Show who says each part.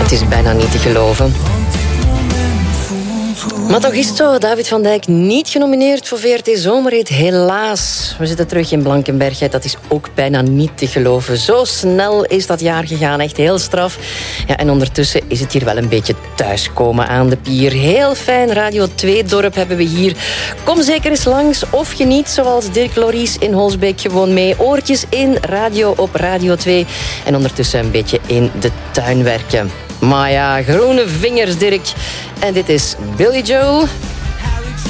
Speaker 1: Het is bijna niet te geloven. Maar toch is het zo, David van Dijk niet genomineerd voor VRT Zomerhit, helaas. We zitten terug in Blankenberg, dat is ook bijna niet te geloven. Zo snel is dat jaar gegaan, echt heel straf. Ja, en ondertussen is het hier wel een beetje thuiskomen aan de pier. Heel fijn Radio 2-dorp hebben we hier. Kom zeker eens langs of geniet, zoals Dirk Lories in Holsbeek, gewoon mee. Oortjes in, radio op Radio 2 en ondertussen een beetje in de tuin werken. Maar ja, groene vingers, Dirk. En dit is Billy Joel.